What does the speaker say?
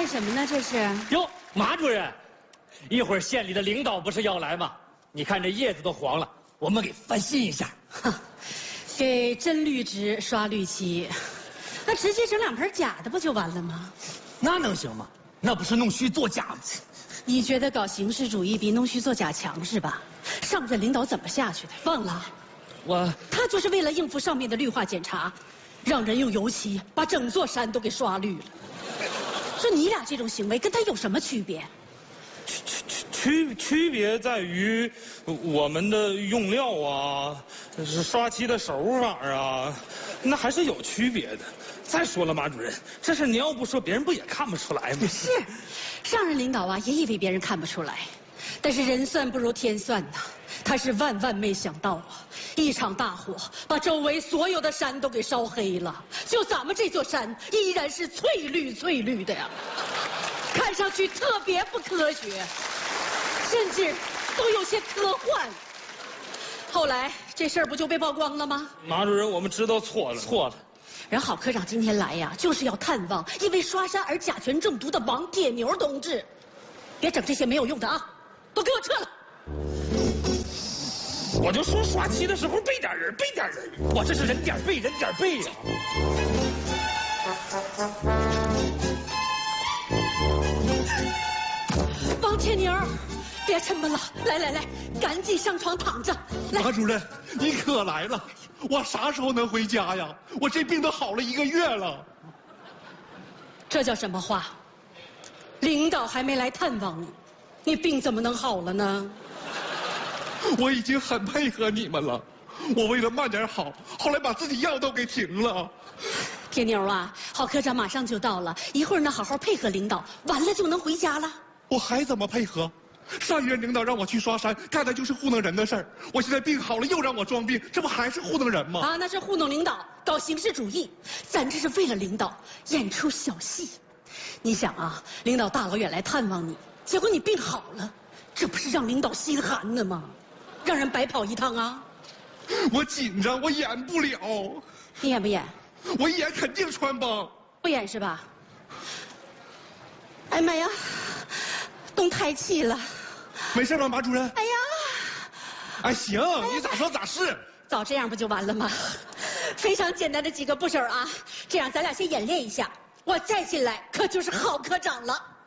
什么呢？这是？ 哟，马主任，一会儿县里的领导不是要来吗？你看这叶子都黄了，我们给翻新一下。 给真绿纸刷绿漆，那直接整2盆假的不就完了吗？ 那能行吗？那不是弄虚作假吗？ 你觉得搞形式主义比弄虚作假强是吧？上任领导怎么下去的？忘了？他就是为了应付上面的绿化检查，让人用油漆把整座山都给刷绿了。说你俩这种行为跟他有什么区别？ 区别在于我们的用料啊，是刷漆的手法啊，那还是有区别的。再说了，马主任，这事您要不说，别人不也看不出来吗？ 是，上任领导啊也以为别人看不出来，但是人算不如天算呐，他是万万没想到啊，一场大火把周围所有的山都给烧黑了，就咱们这座山依然是翠绿的呀，看上去特别不科学。甚至都有些科幻。后来这事儿不就被曝光了吗？ 马主任，我们知道错了。 人郝科长今天来呀，就是要探望因为刷山而甲醛中毒的王铁牛同志。别整这些没有用的啊，都给我撤了！ 我就说刷漆的时候备点人， 我这是人点背呀。 王铁牛，别沉闷了，来，赶紧上床躺着。 马主任，你可来了！我啥时候能回家呀？我这病都好了1个月了。 这叫什么话？领导还没来探望你，你病怎么能好了呢？ 我已经很配合你们了，我为了慢点好，后来把自己药都给停了。 铁牛啊，郝科长马上就到了，一会儿呢好好配合领导，完了就能回家了。 我还怎么配合？上一任领导让我去刷山，干的就是糊弄人的事儿。我现在病好了，又让我装病，这不还是糊弄人吗？ 啊，那是糊弄领导，搞形式主义。咱这是为了领导演出小戏。你想啊，领导大老远来探望你，结果你病好了，这不是让领导心寒的吗？让人白跑一趟啊！ 我紧张，我演不了。 你演不演？ 我一演肯定穿帮。 不演是吧？哎妈呀，动胎气了。 没事吧，马主任？ 哎呀， 哎，行，你咋说咋是。 早这样不就完了吗？非常简单的几个步骤啊，这样咱俩先演练一下，我再进来可就是郝科长了。